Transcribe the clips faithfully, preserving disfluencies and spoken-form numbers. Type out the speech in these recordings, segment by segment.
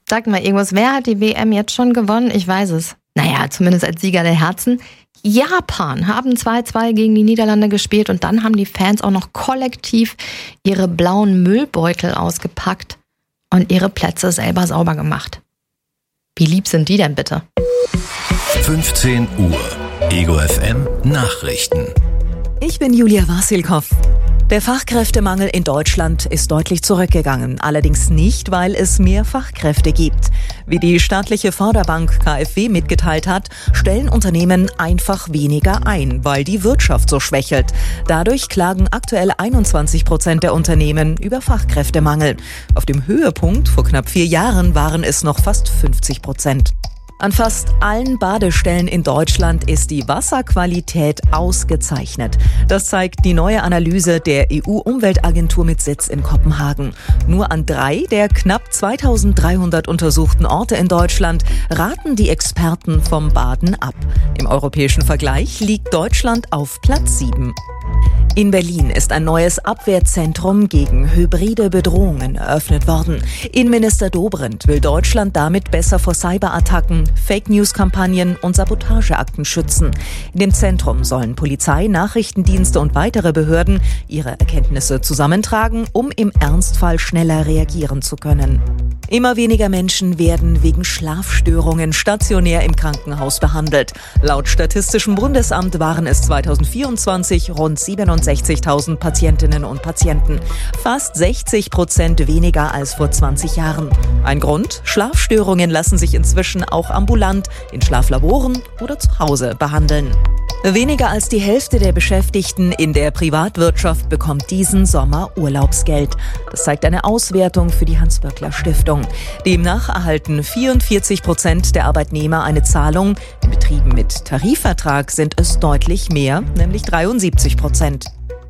Sag mal irgendwas, wer hat die W M jetzt schon gewonnen? Ich weiß es. Naja, zumindest als Sieger der Herzen. Japan haben zwei zwei gegen die Niederlande gespielt und dann haben die Fans auch noch kollektiv ihre blauen Müllbeutel ausgepackt und ihre Plätze selber sauber gemacht. Wie lieb sind die denn bitte? fünfzehn Uhr, Ego F M Nachrichten. Ich bin Julia Wasilkow. Der Fachkräftemangel in Deutschland ist deutlich zurückgegangen, allerdings nicht, weil es mehr Fachkräfte gibt. Wie die staatliche Förderbank K f W mitgeteilt hat, stellen Unternehmen einfach weniger ein, weil die Wirtschaft so schwächelt. Dadurch klagen aktuell einundzwanzig Prozent der Unternehmen über Fachkräftemangel. Auf dem Höhepunkt vor knapp vier Jahren waren es noch fast fünfzig Prozent. An fast allen Badestellen in Deutschland ist die Wasserqualität ausgezeichnet. Das zeigt die neue Analyse der E U-Umweltagentur mit Sitz in Kopenhagen. Nur an drei der knapp zweitausenddreihundert untersuchten Orte in Deutschland raten die Experten vom Baden ab. Im europäischen Vergleich liegt Deutschland auf Platz sieben. In Berlin ist ein neues Abwehrzentrum gegen hybride Bedrohungen eröffnet worden. Innenminister Dobrindt will Deutschland damit besser vor Cyberattacken, Fake-News-Kampagnen und Sabotageakten schützen. In dem Zentrum sollen Polizei, Nachrichtendienste und weitere Behörden ihre Erkenntnisse zusammentragen, um im Ernstfall schneller reagieren zu können. Immer weniger Menschen werden wegen Schlafstörungen stationär im Krankenhaus behandelt. Laut Statistischem Bundesamt waren es zweitausendvierundzwanzig rund siebenundsechzigtausend Patientinnen und Patienten. Fast sechzig Prozent weniger als vor zwanzig Jahren. Ein Grund? Schlafstörungen lassen sich inzwischen auch ambulant in Schlaflaboren oder zu Hause behandeln. Weniger als die Hälfte der Beschäftigten in der Privatwirtschaft bekommt diesen Sommer Urlaubsgeld. Das zeigt eine Auswertung für die Hans-Böckler-Stiftung. Demnach erhalten vierundvierzig Prozent der Arbeitnehmer eine Zahlung. In Betrieben mit Tarifvertrag sind es deutlich mehr, nämlich dreiundsiebzig Prozent.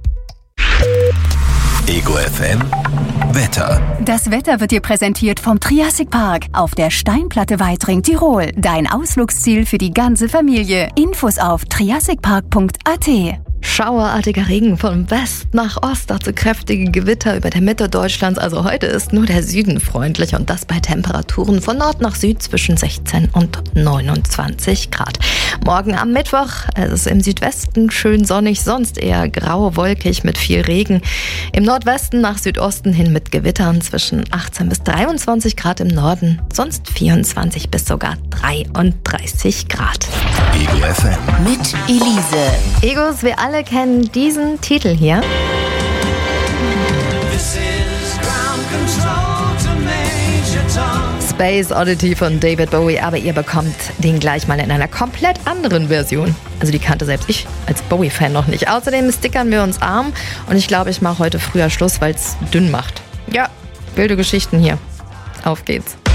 Ego F M Wetter. Das Wetter wird dir präsentiert vom Triassic Park auf der Steinplatte Weitring, Tirol. Dein Ausflugsziel für die ganze Familie. Infos auf triassic park punkt a t. Schauerartiger Regen von West nach Ost, dazu kräftige Gewitter über der Mitte Deutschlands. Also heute ist nur der Süden freundlich und das bei Temperaturen von Nord nach Süd zwischen sechzehn und neunundzwanzig Grad. Morgen am Mittwoch, es ist im Südwesten schön sonnig, sonst eher grau, wolkig mit viel Regen. Im Nordwesten nach Südosten hin mit Gewittern zwischen achtzehn bis dreiundzwanzig Grad im Norden, sonst vierundzwanzig bis sogar dreiunddreißig Grad. Ego F M Mit Elise. Egos, wir alle kennen diesen Titel hier. Space Oddity von David Bowie, aber ihr bekommt den gleich mal in einer komplett anderen Version. Also die kannte selbst ich als Bowie-Fan noch nicht. Außerdem stickern wir uns arm und ich glaube, ich mache heute früher Schluss, weil es dünn macht. Ja, wilde Geschichten hier. Auf geht's.